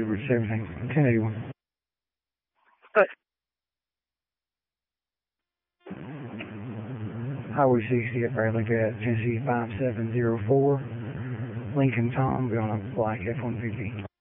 Edward 17, 1081. Good. Highway 60 at Bradley Pass, Tennessee 5704. Lincoln Tom, be on a black F-150.